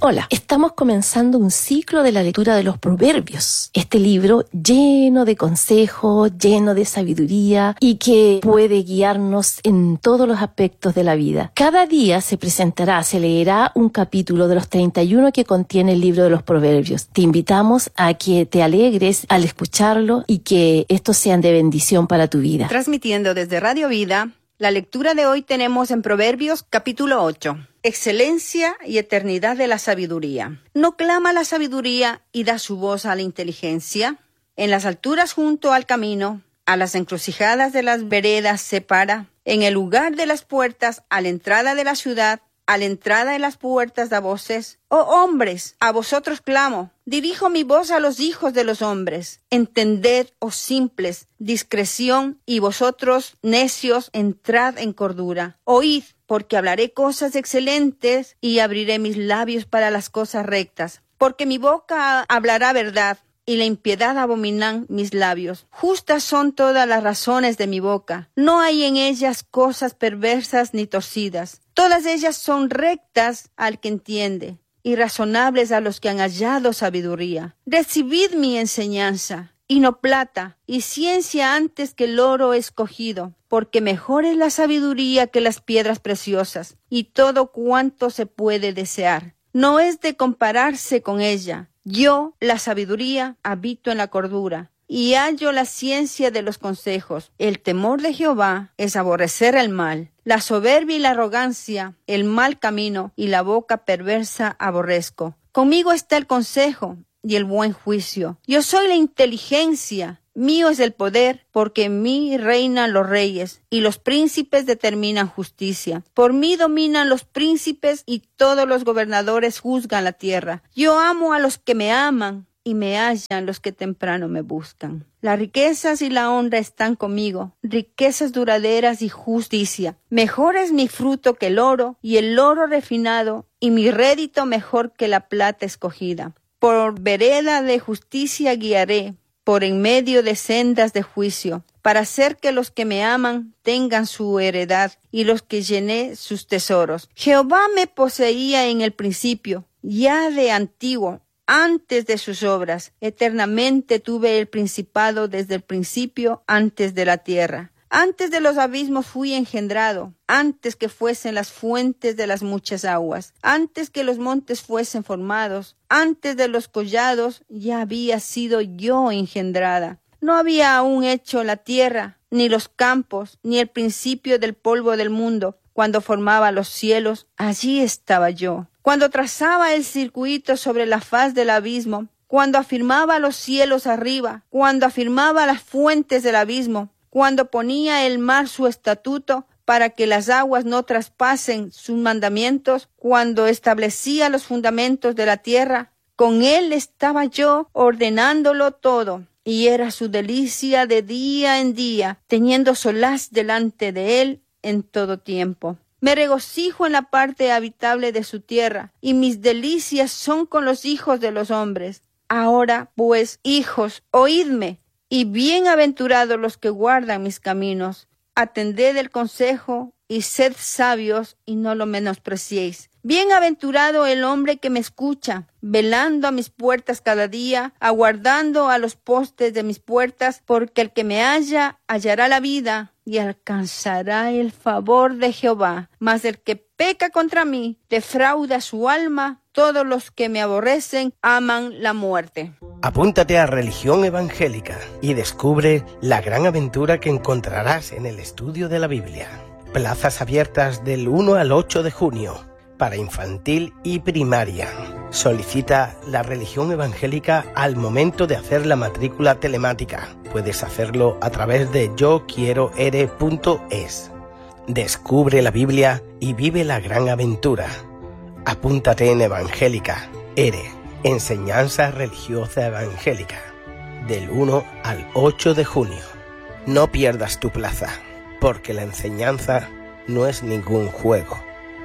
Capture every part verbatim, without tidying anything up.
Hola, estamos comenzando un ciclo de la lectura de los Proverbios. Este libro lleno de consejos, lleno de sabiduría y que puede guiarnos en todos los aspectos de la vida. Cada día se presentará, se leerá un capítulo de los treinta y uno que contiene el libro de los Proverbios. Te invitamos a que te alegres al escucharlo y que estos sean de bendición para tu vida. Transmitiendo desde Radio Vida, la lectura de hoy tenemos en Proverbios capítulo ocho. Excelencia y eternidad de la sabiduría. ¿No clama la sabiduría y da su voz a la inteligencia? En las alturas junto al camino, a las encrucijadas de las veredas se para. En el lugar de las puertas, a la entrada de la ciudad, a la entrada de las puertas da voces. Oh hombres, a vosotros clamo. Dirijo mi voz a los hijos de los hombres. Entended, oh simples, discreción, y vosotros, necios, entrad en cordura. Oíd, porque hablaré cosas excelentes y abriré mis labios para las cosas rectas. Porque mi boca hablará verdad y la impiedad abominan mis labios. Justas son todas las razones de mi boca. No hay en ellas cosas perversas ni torcidas. Todas ellas son rectas al que entiende y razonables a los que han hallado sabiduría. Recibid mi enseñanza, y no plata, y ciencia antes que el oro escogido, porque mejor es la sabiduría que las piedras preciosas, y todo cuanto se puede desear. No es de compararse con ella. Yo, la sabiduría, habito en la cordura, y hallo la ciencia de los consejos. El temor de Jehová es aborrecer el mal. La soberbia y la arrogancia, el mal camino y la boca perversa aborrezco. Conmigo está el consejo y el buen juicio. Yo soy la inteligencia. Mío es el poder, porque en mí reinan los reyes, y los príncipes determinan justicia. Por mí dominan los príncipes, y todos los gobernadores juzgan la tierra. Yo amo a los que me aman, y me hallan los que temprano me buscan. Las riquezas y la honra están conmigo, riquezas duraderas y justicia. Mejor es mi fruto que el oro, y el oro refinado, y mi rédito mejor que la plata escogida. Por vereda de justicia guiaré, por en medio de sendas de juicio, para hacer que los que me aman tengan su heredad y los que llené sus tesoros. Jehová me poseía en el principio, ya de antiguo, antes de sus obras. Eternamente tuve el principado desde el principio, antes de la tierra. Antes de los abismos fui engendrado, antes que fuesen las fuentes de las muchas aguas, antes que los montes fuesen formados, antes de los collados ya había sido yo engendrada. No había aún hecho la tierra, ni los campos, ni el principio del polvo del mundo. Cuando formaba los cielos, allí estaba yo. Cuando trazaba el circuito sobre la faz del abismo, cuando afirmaba los cielos arriba, cuando afirmaba las fuentes del abismo, cuando ponía el mar su estatuto para que las aguas no traspasen sus mandamientos, cuando establecía los fundamentos de la tierra, con él estaba yo ordenándolo todo, y era su delicia de día en día, teniendo solaz delante de él en todo tiempo. Me regocijo en la parte habitable de su tierra, y mis delicias son con los hijos de los hombres. Ahora, pues, hijos, oídme, y bienaventurados los que guardan mis caminos. Atended el consejo y sed sabios y no lo menospreciéis. Bienaventurado el hombre que me escucha, velando a mis puertas cada día, aguardando a los postes de mis puertas, porque el que me halla hallará la vida y alcanzará el favor de Jehová. Mas el que peca contra mí defrauda su alma. Todos los que me aborrecen aman la muerte. Apúntate a Religión Evangélica y descubre la gran aventura que encontrarás en el estudio de la Biblia. Plazas abiertas del uno al ocho de junio para infantil y primaria. Solicita la Religión Evangélica al momento de hacer la matrícula telemática. Puedes hacerlo a través de yo quiero ere punto es. Descubre la Biblia y vive la gran aventura. Apúntate en Evangélica, E R E, Enseñanza Religiosa Evangélica, del uno al ocho de junio. No pierdas tu plaza, porque la enseñanza no es ningún juego.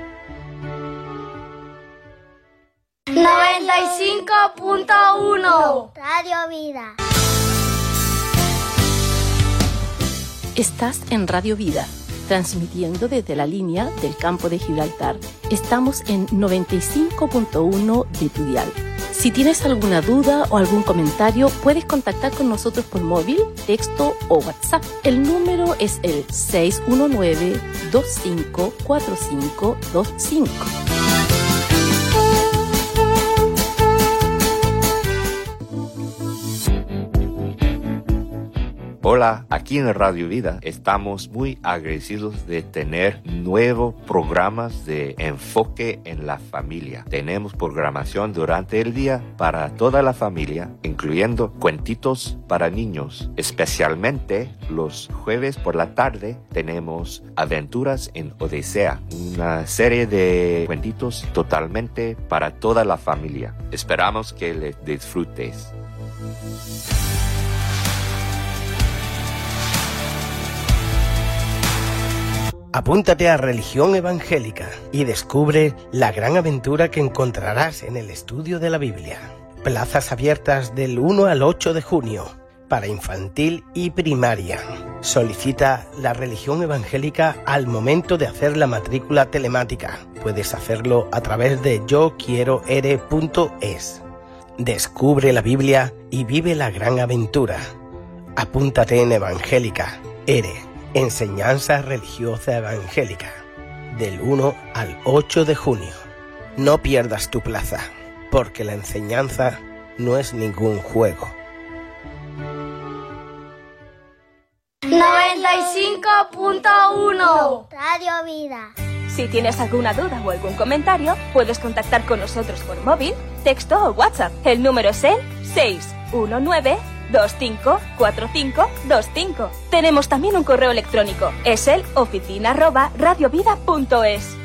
noventa y cinco punto uno Radio Vida. Estás en Radio Vida, transmitiendo desde la línea del campo de Gibraltar. Estamos en noventa y cinco punto uno de tu dial. Si tienes alguna duda o algún comentario, puedes contactar con nosotros por móvil, texto o WhatsApp. El número es el seis uno nueve, dos cinco cuatro cinco dos cinco. Hola, aquí en Radio Vida estamos muy agradecidos de tener nuevos programas de enfoque en la familia. Tenemos programación durante el día para toda la familia, incluyendo cuentitos para niños. Especialmente los jueves por la tarde tenemos Aventuras en Odisea, una serie de cuentitos totalmente para toda la familia. Esperamos que les disfrutes. Apúntate a Religión Evangélica y descubre la gran aventura que encontrarás en el estudio de la Biblia. Plazas abiertas del uno al ocho de junio para infantil y primaria. Solicita la Religión Evangélica al momento de hacer la matrícula telemática. Puedes hacerlo a través de yo quiero ere punto es. Descubre la Biblia y vive la gran aventura. Apúntate en Evangélica, Ere. Enseñanza Religiosa Evangélica, del uno al ocho de junio. No pierdas tu plaza, porque la enseñanza no es ningún juego. noventa y cinco punto uno Radio Vida. Si tienes alguna duda o algún comentario, puedes contactar con nosotros por móvil, texto o WhatsApp. El número es el seis uno nueve, dos cinco cuatro cinco dos cinco. Tenemos también un correo electrónico. Es el oficina arroba radiovida punto es.